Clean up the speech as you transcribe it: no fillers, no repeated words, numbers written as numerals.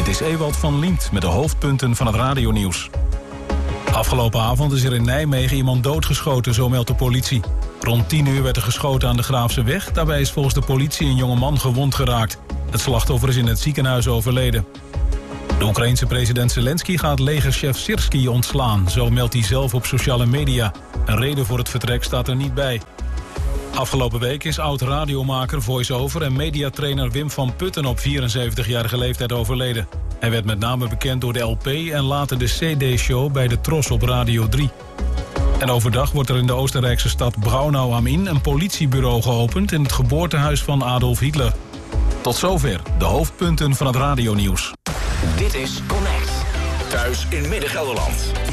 Dit is Ewald van Liemt met de hoofdpunten van het radionieuws. Afgelopen avond is er in Nijmegen iemand doodgeschoten, zo meldt de politie. Rond 10 uur werd er geschoten aan de Graafseweg. Daarbij is volgens de politie een jonge man gewond geraakt. Het slachtoffer is in het ziekenhuis overleden. De Oekraïense president Zelensky gaat legerchef Syrskyi ontslaan. Zo meldt hij zelf op sociale media. Een reden voor het vertrek staat er niet bij. Afgelopen week is oud-radiomaker, voice-over en mediatrainer Wim van Putten op 74-jarige leeftijd overleden. Hij werd met name bekend door de LP en later de CD-show bij de Tros op Radio 3. En overdag wordt er in de Oostenrijkse stad Braunau am Inn een politiebureau geopend in het geboortehuis van Adolf Hitler. Tot zover de hoofdpunten van het radionieuws. Dit is Connect. Thuis in Midden-Gelderland.